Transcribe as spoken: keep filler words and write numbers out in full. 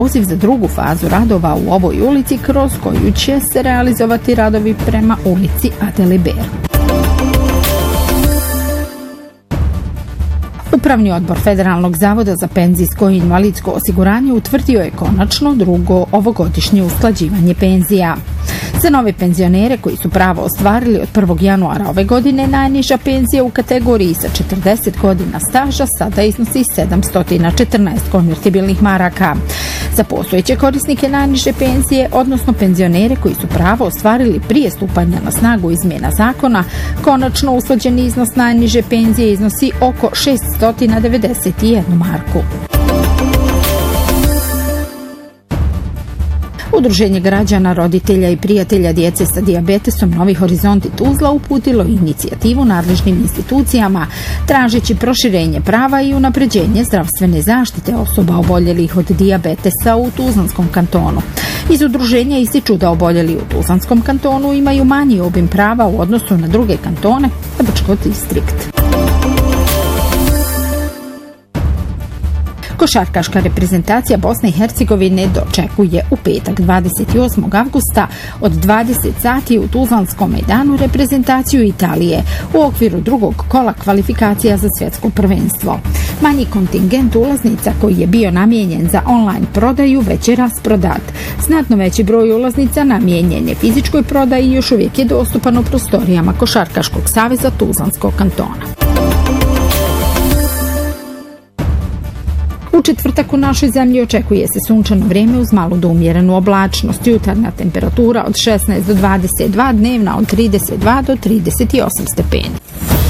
poziv za drugu fazu radova u ovoj ulici kroz koju će se realizovati radovi prema ulici Adeliber. Upravni odbor Federalnog zavoda za penzijsko i invalidsko osiguranje utvrdio je konačno drugo ovogodišnje usklađivanje penzija. Za nove penzionere koji su pravo ostvarili od prvog januara ove godine, najniža penzija u kategoriji sa četrdeset godina staža sada iznosi sedamsto četrnaest konvertibilnih maraka. Za postojeće korisnike najniže penzije, odnosno penzionere koji su pravo ostvarili prije stupanja na snagu izmjena zakona, konačno usklađeni iznos najniže penzije iznosi oko šeststo devedeset jednu marku. Udruženje građana, roditelja i prijatelja djece sa dijabetesom Novi Horizonti Tuzla uputilo inicijativu nadležnim institucijama tražeći proširenje prava i unapređenje zdravstvene zaštite osoba oboljelih od dijabetesa u Tuzlanskom kantonu. Iz udruženja ističu da oboljeli u Tuzlanskom kantonu imaju manji obim prava u odnosu na druge kantone, a Brčko distrikt. Košarkaška reprezentacija Bosne i Hercegovine dočekuje u petak dvadeset osmog avgusta od dvadeset sati u Tuzlanskom mejdanu reprezentaciju Italije u okviru drugog kola kvalifikacija za svjetsko prvenstvo. Manji kontingent ulaznica koji je bio namijenjen za online prodaju već je rasprodat. Znatno veći broj ulaznica namijenjen je fizičkoj prodaji i još uvijek je dostupan u prostorijama Košarkaškog saveza Tuzlanskog kantona. U četvrtak u našoj zemlji očekuje se sunčano vrijeme uz malu do umjerenu oblačnost. Jutarnja temperatura od šesnaest do dvadeset dva, dnevna od trideset dva do trideset osam stepeni.